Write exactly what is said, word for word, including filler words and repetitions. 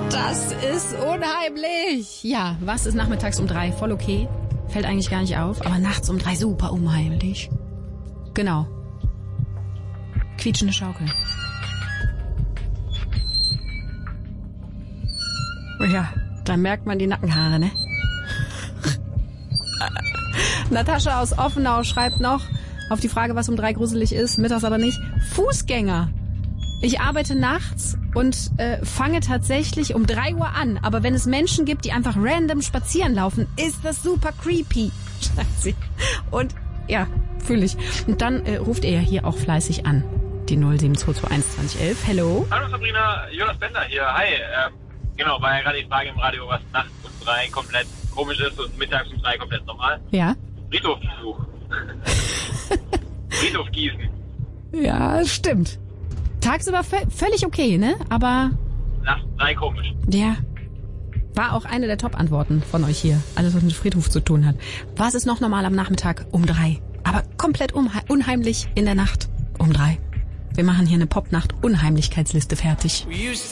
Das ist unheimlich. Ja, was ist nachmittags um drei? Voll okay. Fällt eigentlich gar nicht auf. Aber nachts um drei super unheimlich. Genau. Quietschende Schaukel. Ja, da merkt man die Nackenhaare, ne? Natascha aus Offenau schreibt noch auf die Frage, was um drei gruselig ist, mittags aber nicht. Fußgänger. Ich arbeite nachts und äh, fange tatsächlich um drei Uhr an. Aber wenn es Menschen gibt, die einfach random spazieren laufen, ist das super creepy, schreibt sie. Und ja, fühle ich. Und dann äh, ruft er ja hier auch fleißig an. Die null sieben zwei zwei eins zwanzig elf. Hello. Hallo Sabrina, Jonas Bender hier. Hi. Ähm, genau, war ja gerade die Frage im Radio, was nachts um drei komplett komisch ist und mittags um drei komplett normal. Ja. Friedhofbesuch. Friedhof gießen. Ja, stimmt. Tagsüber v- völlig okay, ne? Aber Nachts um drei komisch. der war auch eine der Top-Antworten von euch hier. Alles, was mit Friedhof zu tun hat. Was ist noch normal am Nachmittag um drei? Aber komplett unhe- unheimlich in der Nacht um drei. Wir machen hier eine Popnacht-Unheimlichkeitsliste fertig.